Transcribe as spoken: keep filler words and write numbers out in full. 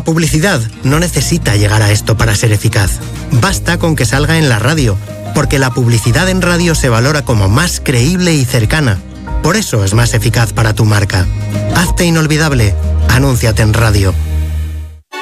publicidad no necesita llegar a esto para ser eficaz. Basta con que salga en la radio, porque la publicidad en radio se valora como más creíble y cercana. Por eso es más eficaz para tu marca. Hazte inolvidable. Anúnciate en radio.